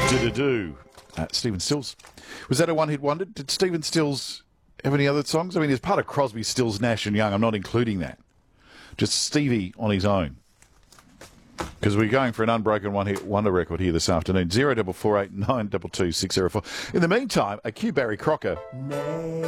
Do. Stephen Stills. Was that a one-hit wonder? Did Stephen Stills have any other songs? I mean, as part of Crosby, Stills, Nash and Young, I'm not including that. Just Stevie on his own. Because we're going for an unbroken one-hit wonder record here this afternoon. 0448 922 604. In the meantime, a cue Barry Crocker.